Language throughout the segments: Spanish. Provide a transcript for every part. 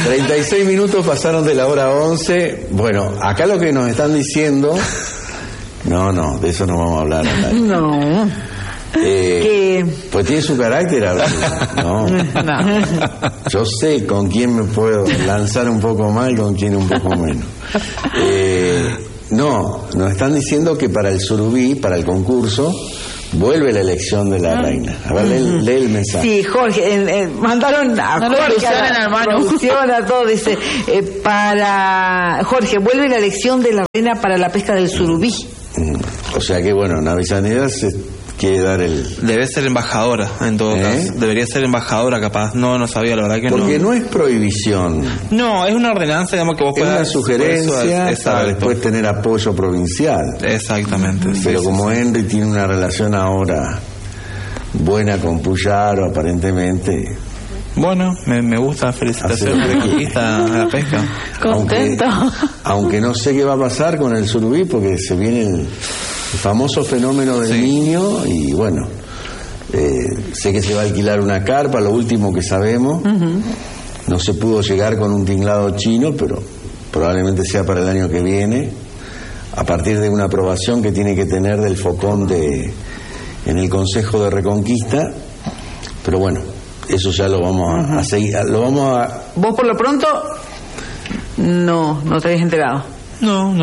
36 minutos pasaron de la hora 11. Bueno, acá lo que nos están diciendo... No, de eso no vamos a hablar. No. Pues tiene su carácter, ¿no? Yo sé con quién me puedo lanzar un poco más y con quién un poco menos. Nos están diciendo que para el surubí, para el concurso, vuelve la elección de la reina. A ver, lee el mensaje. Sí, Jorge, mandaron a Jorge a la producción, a todo, dice, para Jorge, vuelve la elección de la reina para la pesca del surubí. O sea que, bueno, en Avellaneda se quiere dar el... Debe ser embajadora, en todo caso. Debería ser embajadora, capaz. No sabía, la verdad que Porque no es prohibición. No, es una ordenanza, digamos, que vos puedas... Es una sugerencia para después tener apoyo provincial. Exactamente. Pero como Henry tiene una relación ahora buena con Puyaro, aparentemente... Bueno, me gusta, felicitaciones de conquista a la pesca. Contento. Aunque no sé qué va a pasar con el surubí, porque se viene el famoso fenómeno del niño y bueno, sé que se va a alquilar una carpa, lo último que sabemos. No se pudo llegar con un tinglado chino, pero probablemente sea para el año que viene, a partir de una aprobación que tiene que tener del FOCON en el Consejo de Reconquista. Pero bueno, eso ya lo vamos a seguir. ¿Vos por lo pronto no te habías enterado? No.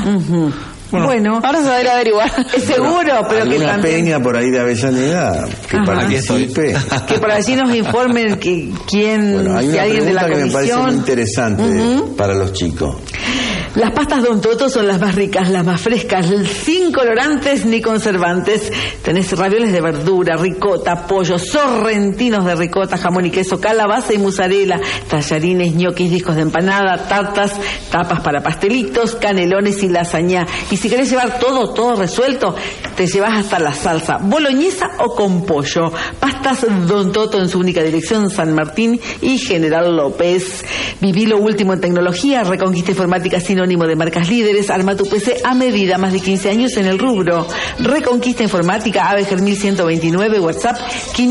Bueno, ahora se va a ir a averiguar. Es seguro, pero que una también... peña por ahí de Avellaneda que participe. Que por allí nos informen quién, bueno, hay una alguien de la pregunta que me parece muy comisión. interesante para los chicos. Las pastas Don Toto son las más ricas, las más frescas, sin colorantes ni conservantes. Tenés ravioles de verdura, ricota, pollo, sorrentinos de ricota, jamón y queso, calabaza y mozzarella, tallarines, ñoquis, discos de empanada, tartas, tapas para pastelitos, canelones y lasaña. Y si querés llevar todo resuelto, te llevas hasta la salsa, boloñesa o con pollo. Pastas Don Toto en su única dirección, San Martín y General López. Viví lo último en tecnología, Reconquista Informática sinónimo de marcas líderes, arma tu PC a medida, más de 15 años en el rubro. Reconquista Informática, Ave Germil 129, WhatsApp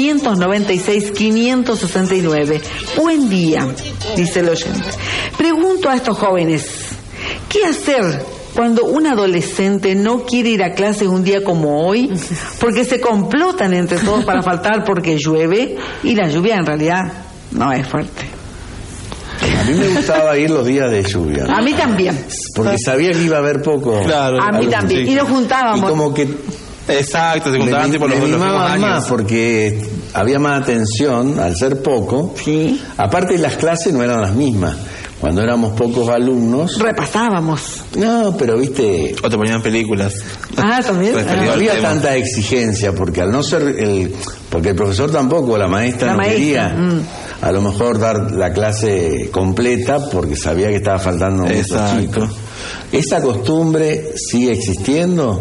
596-569. Buen día, dice el oyente. Pregunto a estos jóvenes, ¿qué hacer cuando un adolescente no quiere ir a clase un día como hoy? Porque se complotan entre todos para faltar porque llueve, y la lluvia en realidad no es fuerte. A mí me gustaba ir los días de lluvia. A mí también. Porque sabía que iba a haber poco. Claro. A mí también. Sí. Y nos juntábamos. Y como que... Exacto, se juntaban tipo los últimos años. Más porque había más atención al ser poco. Sí. Aparte, las clases no eran las mismas. Cuando éramos pocos alumnos... Repasábamos. No, pero viste... O te ponían películas. También. No había tanta exigencia, porque al no ser porque el profesor tampoco, la maestra no quería a lo mejor dar la clase completa porque sabía que estaba faltando muchos chicos. ¿Esa costumbre sigue existiendo?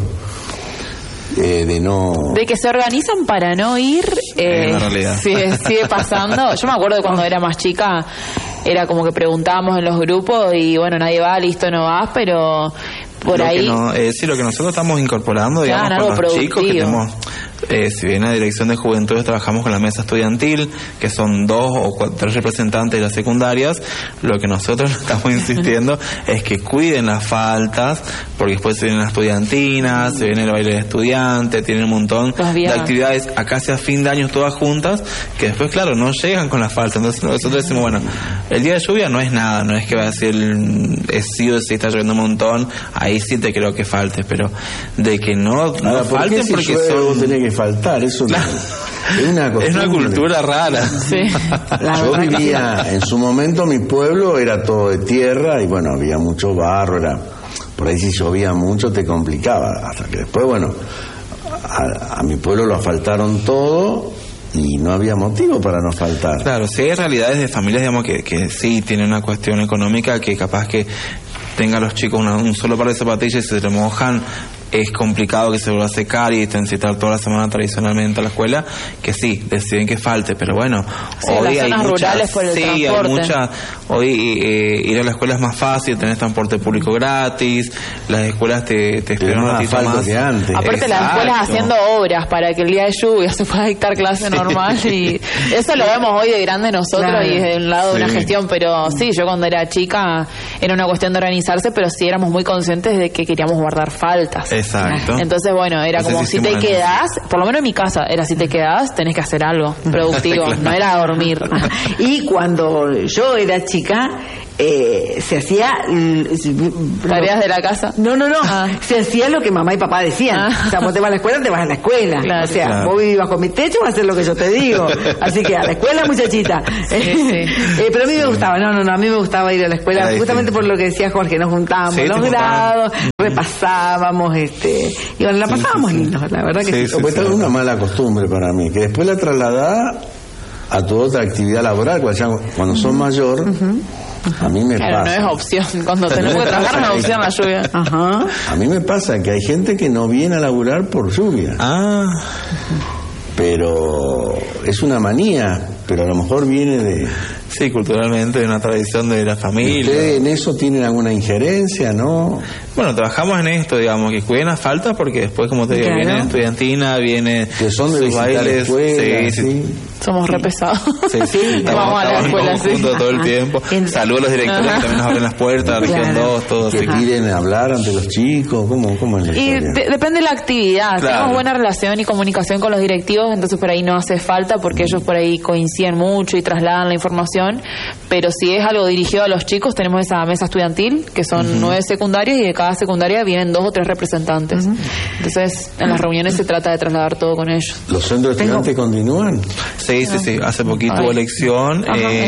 De que se organizan para no ir, la realidad. sigue pasando. Yo me acuerdo de cuando era más chica, era como que preguntábamos en los grupos y bueno, nadie va, listo, no vas, pero por ahí... lo que nosotros estamos incorporando, digamos, Claro, con los algo chicos que productivo. tenemos... si bien en la Dirección de Juventudes trabajamos con la mesa estudiantil, que son 2 o 3 representantes de las secundarias, lo que nosotros estamos insistiendo es que cuiden las faltas, porque después se vienen las estudiantinas, se viene el baile de estudiantes, tienen un montón de actividades acá hacia fin de año todas juntas, que después, claro, no llegan con las faltas. Entonces nosotros decimos, bueno, el día de lluvia no es nada, no es que va a decir sí o sí está lloviendo un montón, ahí sí te creo que falte, pero de que no falten si porque vos tenés que faltar, eso es una costumbre. Es una cultura rara. Sí. Yo vivía, en su momento mi pueblo era todo de tierra y bueno, había mucho barro, por ahí si llovía mucho te complicaba, hasta que después, bueno, a mi pueblo lo asfaltaron todo y no había motivo para no faltar. Claro, sí hay realidades de familias, digamos, que sí tienen una cuestión económica, que capaz que tengan los chicos un solo par de zapatillas y se remojan, es complicado que se vuelva a secar y transitar toda la semana tradicionalmente a la escuela, que sí, deciden que falte, pero bueno, sí, hoy las hay zonas muchas, rurales por el transporte. hay mucha, hoy ir a la escuela es más fácil, tenés transporte público gratis, las escuelas te esperan un ratito más. Que antes. Aparte las escuelas haciendo obras para que el día de lluvia se pueda dictar clase normal, y eso lo vemos hoy de grande nosotros, claro, y desde un lado de una gestión, pero sí, yo cuando era chica era una cuestión de organizarse, pero sí éramos muy conscientes de que queríamos guardar faltas. Exacto. Entonces, bueno, era como si te quedás, por lo menos en mi casa, era si te quedás, tenés que hacer algo productivo, claro, no era dormir. Y cuando yo era chica, se hacía tareas de la casa. No, se hacía lo que mamá y papá decían. O sea, vos te vas a la escuela, te vas a la escuela. Claro, o sea, claro, vos vivís bajo mi techo, vas a hacer lo que yo te digo. Así que a la escuela, muchachita. Pero a mí me gustaba, a mí me gustaba ir a la escuela, justamente por lo que decía Jorge, nos juntábamos los grados, repasábamos, y bueno, la pasábamos lindo, la verdad que sí. Pues es una mala costumbre para mí, que después la trasladás a tu otra actividad laboral, cuando sos mayor. A mí me pasa. No es opción. Cuando tenés que trabajar no es opción la lluvia. Ajá. A mí me pasa que hay gente que no viene a laburar por lluvia. Pero es una manía, pero a lo mejor viene de... Sí, culturalmente, de una tradición de la familia. ¿Ustedes en eso tienen alguna injerencia, no? Bueno, trabajamos en esto, digamos, que cuiden las faltas, porque después, como te digo, viene estudiantina, viene que son de sus bailes, escuela, sí. Somos re pesados. Sí, vamos a la escuela, juntos todo el tiempo. Saludos a los directores que también nos abren las puertas, región 2, todo. Que piden hablar ante los chicos, ¿cómo es la historia? Y depende de la actividad. Claro. Tenemos buena relación y comunicación con los directivos, entonces por ahí no hace falta, porque ellos por ahí coinciden mucho y trasladan la información, pero si es algo dirigido a los chicos, tenemos esa mesa estudiantil, que son 9 secundarios, y de cada secundaria vienen 2 o 3 representantes. Entonces, en las reuniones se trata de trasladar todo con ellos. ¿Los centros estudiantes continúan? Sí. Hace poquito hubo elección.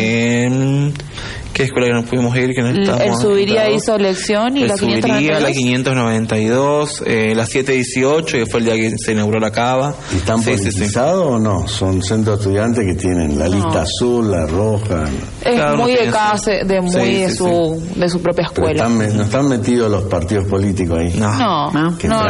¿Qué escuela que nos pudimos ir? Que no estábamos el Subiría hizo elección y la 592. La 592, la 718, que fue el día que se inauguró la cava. ¿Y están politizados o no? Son centros estudiantes que tienen la lista azul, la roja. Es muy de casa, de su propia escuela. No están metidos los partidos políticos ahí. No. Que yo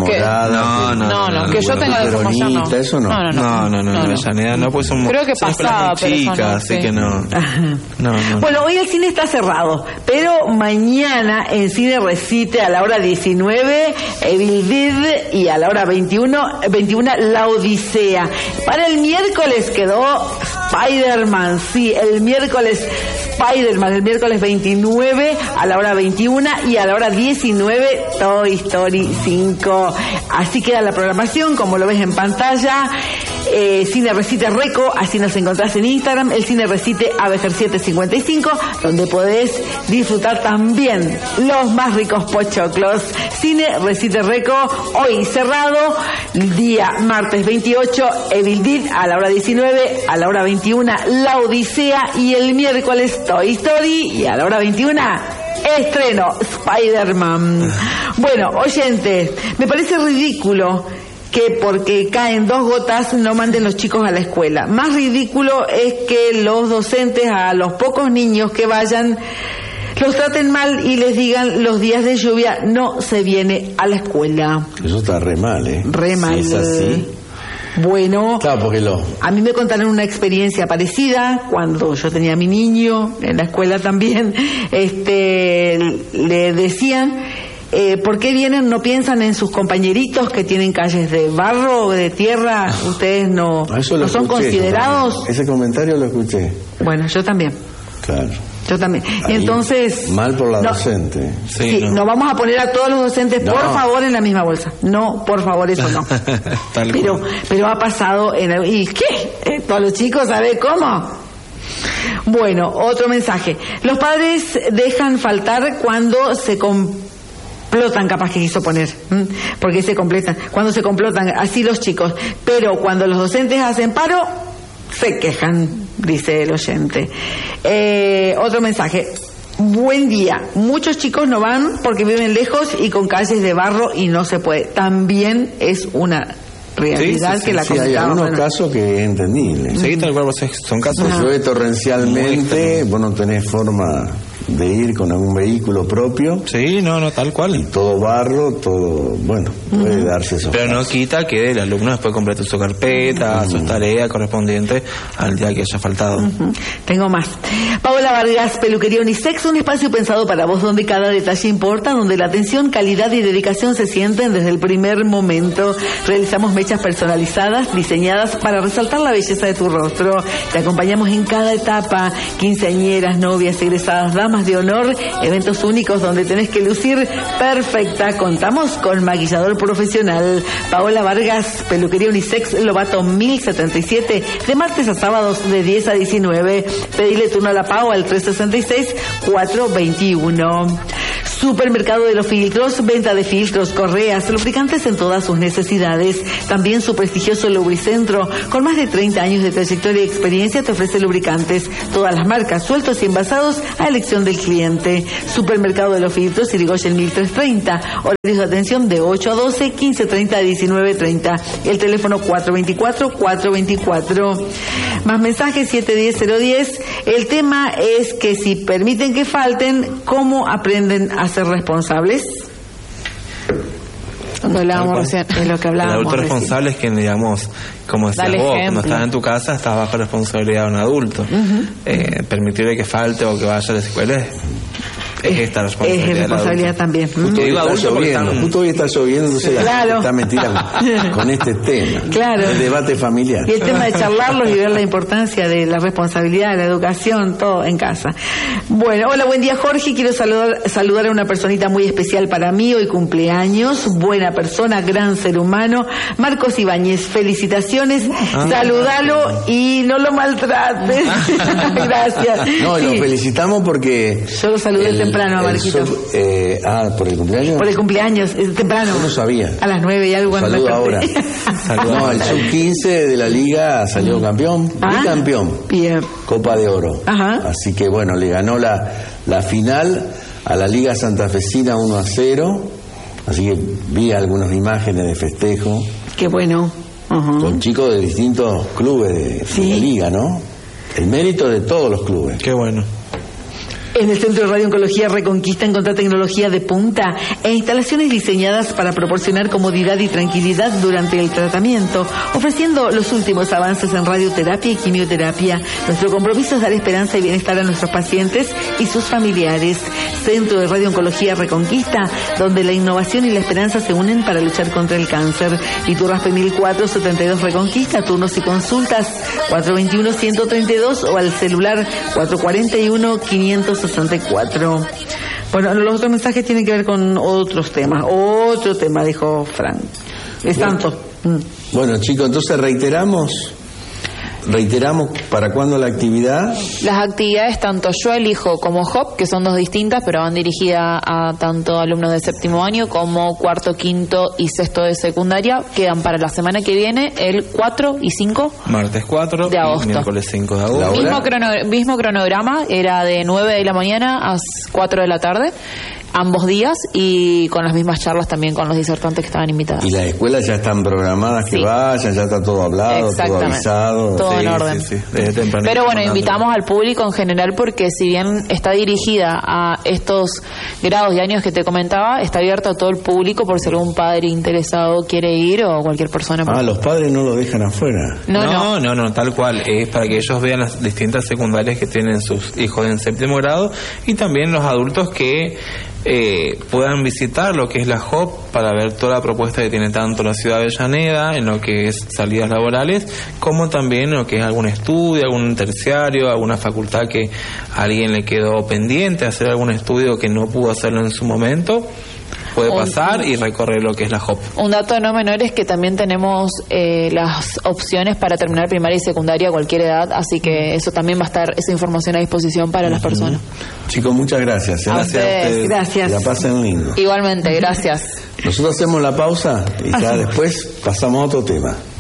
tenga la información, no. Eso no. No, pues son creo que pasaba, pero chicas, así que no. Bueno, hoy el cine está cerrado, pero mañana en Cine Recite a la hora 19, Evil Dead, y a la hora 21 La Odisea. Para el miércoles quedó Spider-Man, sí, el miércoles Spider-Man, el miércoles 29 a la hora 21 y a la hora 19 Toy Story 5. Así queda la programación, como lo ves en pantalla. Cine Recite Reco, así nos encontrás en Instagram, el Cine Recite Avejer 755, donde podés disfrutar también los más ricos pochoclos. Cine Recite Reco, hoy cerrado, día martes 28, Evil Dead a la hora 19, a la hora 21 La Odisea, y el miércoles Toy Story, y a la hora 21 estreno Spider-Man. Bueno, oyentes, me parece ridículo que porque caen 2 gotas no manden los chicos a la escuela. Más ridículo es que los docentes a los pocos niños que vayan los traten mal y les digan los días de lluvia no se viene a la escuela. Eso está re mal, Re mal. Si es así. Bueno, claro, porque a mí me contaron una experiencia parecida cuando yo tenía a mi niño en la escuela también. Le decían, ¿por qué vienen? ¿No piensan en sus compañeritos que tienen calles de barro o de tierra? ¿Ustedes no son considerados? Ese comentario lo escuché. Bueno, yo también. Claro. Yo también. Ahí, entonces... mal por la docente. Sí, no vamos a poner a todos los docentes, por favor, en la misma bolsa. No, por favor, eso no. pero ha pasado en... ¿Y qué? ¿Todos los chicos saben cómo? Bueno, otro mensaje. Los padres dejan faltar cuando se complotan, capaz que quiso poner, porque se completan. Cuando se complotan, así los chicos. Pero cuando los docentes hacen paro, se quejan, dice el oyente. Otro mensaje. Buen día. Muchos chicos no van porque viven lejos y con calles de barro y no se puede. También es una realidad que la comentaba. Hay algunos casos que es entendible. Sí, tal cual, son casos. Llueve torrencialmente, vos no tenés forma de ir con algún vehículo propio. Sí, no, tal cual. Y todo barro, todo, bueno, puede darse eso. Pero no quita que el alumno después complete su carpeta, sus tareas correspondientes al día que haya faltado. Tengo más. Paola Vargas, Peluquería Unisex, un espacio pensado para vos donde cada detalle importa, donde la atención, calidad y dedicación se sienten desde el primer momento. Realizamos mechas personalizadas, diseñadas para resaltar la belleza de tu rostro. Te acompañamos en cada etapa, quinceañeras, novias, egresadas, damas de honor, eventos únicos donde tenés que lucir perfecta. Contamos con maquillador profesional. Paola Vargas, Peluquería Unisex, Lobato 1077, de martes a sábados de 10 a 19. Pedile turno a la Pau al 366-421. Supermercado de los Filtros, venta de filtros, correas, lubricantes en todas sus necesidades. También su prestigioso Lubricentro, con más de 30 años de trayectoria y experiencia, te ofrece lubricantes, todas las marcas, sueltos y envasados a elección del cliente. Supermercado de los Filtros, Irigoyen 1330. Horarios de atención de 8 a 12, 15:30 a 19:30. El teléfono 424-424. Más mensajes 710-010. El tema es que si permiten que falten, ¿cómo aprenden a ser responsables? Lo hablábamos recién, es lo que hablábamos. El adulto responsable es quien, digamos, como decías vos, cuando estás en tu casa estás bajo responsabilidad de un adulto. Permitirle que falte o que vaya a la escuela es esta responsabilidad. Es responsabilidad también. Justo hoy está lloviendo, entonces claro. Está metida con este tema. Claro. El debate familiar. Y el tema de charlarlos y ver la importancia de la responsabilidad, de la educación, todo en casa. Bueno, hola, buen día, Jorge. Quiero saludar a una personita muy especial para mí. Hoy cumpleaños. Buena persona, gran ser humano. Marcos Ibáñez, felicitaciones. Saludalo y no lo maltrates. Gracias. No, sí. Lo felicitamos porque... Yo lo saludé temprano a Marquito. ¿Por el cumpleaños? Por el cumpleaños, temprano. Yo no sabía. A las 9 y algo. Saludo ahora. No, el sub-15 de la liga salió campeón. Bicampeón. Bien. Copa de Oro. Ajá. Así que bueno, le ganó la final a la Liga Santafesina 1-0. Así que vi algunas imágenes de festejo. Qué bueno. Con chicos de distintos clubes de la liga, ¿no? El mérito de todos los clubes. Qué bueno. En el Centro de Radiooncología Reconquista encontrá tecnología de punta e instalaciones diseñadas para proporcionar comodidad y tranquilidad durante el tratamiento, ofreciendo los últimos avances en radioterapia y quimioterapia. Nuestro compromiso es dar esperanza y bienestar a nuestros pacientes y sus familiares. Centro de Radiooncología Reconquista, donde la innovación y la esperanza se unen para luchar contra el cáncer. Iturraspe 1004-72 Reconquista, turnos y consultas 421-132 o al celular 441-564. Bueno, los otros mensajes tienen que ver con otros temas. Otro tema, dijo Frank. Es tanto. Bueno, chicos, entonces reiteramos para cuándo la actividad. Las actividades, tanto Yo Elijo como HOP, que son dos distintas, pero van dirigidas a tanto alumnos de séptimo año como cuarto, quinto y sexto de secundaria, quedan para la semana que viene, el 4 y 5 martes 4 de agosto. Y miércoles 5 de agosto. Mismo cronograma, era de 9 de la mañana a 4 de la tarde, ambos días, y con las mismas charlas también con los disertantes que estaban invitados. Y las escuelas ya están programadas que vayan, ya está todo hablado, todo avisado. Todo en orden. Sí. Pero bueno, invitamos al público en general porque si bien está dirigida a estos grados y años que te comentaba, está abierta a todo el público por si algún padre interesado quiere ir o cualquier persona. Los padres no lo dejan afuera. No, tal cual. Es para que ellos vean las distintas secundarias que tienen sus hijos en séptimo grado y también los adultos que puedan visitar lo que es la HOP para ver toda la propuesta que tiene tanto la ciudad de Avellaneda en lo que es salidas laborales como también en lo que es algún estudio, algún terciario, alguna facultad que a alguien le quedó pendiente hacer algún estudio que no pudo hacerlo en su momento. Puede pasar y recorrer lo que es la HOP. Un dato no menor es que también tenemos las opciones para terminar primaria y secundaria a cualquier edad, así que eso también va a estar, esa información a disposición para las personas. Chicos, muchas gracias. Gracias a ustedes. Gracias. Que la pasen lindo. Igualmente, gracias. Nosotros hacemos la pausa y ya después pasamos a otro tema.